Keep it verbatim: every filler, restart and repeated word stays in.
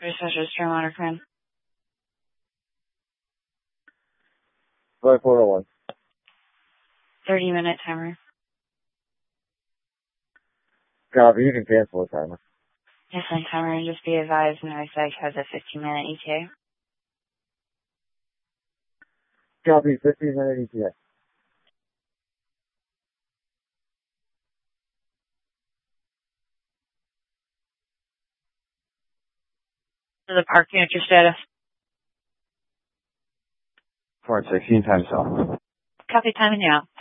Researcher Stormwater Command. Five four oh one. thirty minute timer. Copy, you can cancel the timer. Yes, my timer. Just be advised, NORSEC has a fifteen minute E T A. Copy, fifteen minute E T A. For the parking at your status. four sixteen times off. Copy, timing you out.